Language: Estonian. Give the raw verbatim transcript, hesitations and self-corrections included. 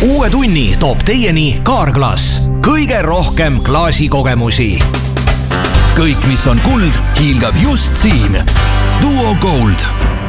uue tunni toob teieni Kaarglass. Kõige rohkem klaasikogemusi. Kõik, mis on kuld, hiilgab just siin. Duo Gold.